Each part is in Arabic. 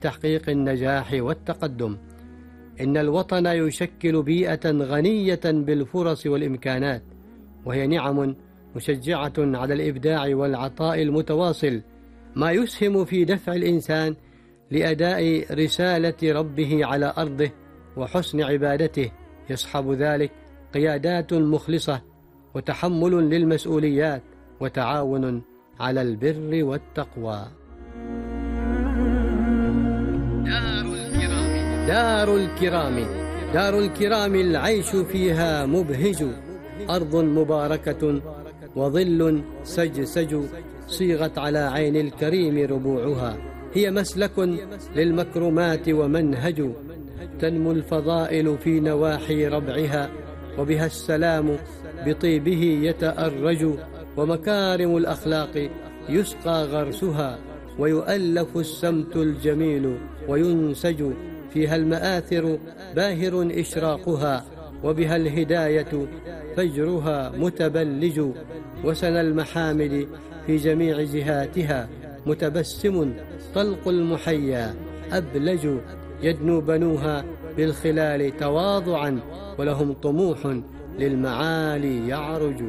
تحقيق النجاح والتقدم. إن الوطن يشكل بيئة غنية بالفرص والإمكانات، وهي نعم مشجعة على الإبداع والعطاء المتواصل، ما يسهم في دفع الإنسان لأداء رسالة ربه على أرضه وحسن عبادته، يصحب ذلك قيادات مخلصة وتحمل للمسؤوليات وتعاون على البر والتقوى. دار الكرام العيش فيها مبهج، أرض مباركة وظل سجسج، صيغت على عين الكريم ربوعها، هي مسلك للمكرمات ومنهج، تنمو الفضائل في نواحي ربعها، وبها السلام بطيبه يتأرج، ومكارم الأخلاق يسقى غرسها، ويؤلف السمت الجميل وينسج، فيها المآثر باهر إشراقها، وبها الهداية فجرها متبلج، وسنى المحامد في جميع جهاتها، متبسم طلق المحيا أبلج، يدنو بنوها بالخلال تواضعا، ولهم طموح للمعالي يعرج.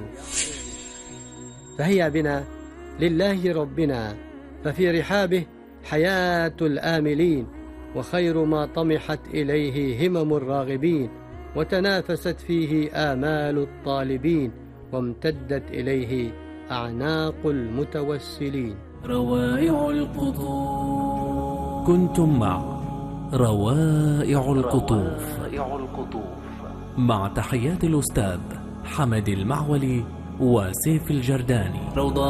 فهيا بنا لله ربنا، ففي رحابه حياة الآملين، وخير ما طمحت إليه همم الراغبين، وتنافست فيه آمال الطالبين، وامتدت إليه أعناق المتوسلين. روائع القطوف. كنتم مع روائع القطوف مع تحيات الأستاذ حمد المعولي وسيف الجرداني.